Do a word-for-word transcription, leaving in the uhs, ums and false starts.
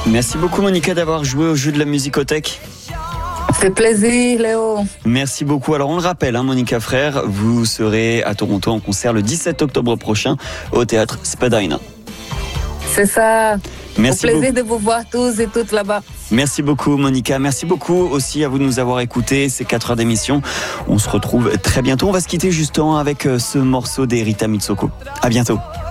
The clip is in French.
Merci beaucoup Monica d'avoir joué au jeu de la musicothèque. C'est plaisir, Léo. Merci beaucoup. Alors on le rappelle, hein, Monica Frère, vous serez à Toronto en concert le dix-sept octobre prochain au théâtre Spadina. C'est ça. Merci Au plaisir beaucoup. de vous voir tous et toutes là-bas. Merci beaucoup Monica. Merci beaucoup aussi à vous de nous avoir écoutés ces quatre heures d'émission. On se retrouve très bientôt. On va se quitter justement avec ce morceau d'Erita Mitsoko. À bientôt.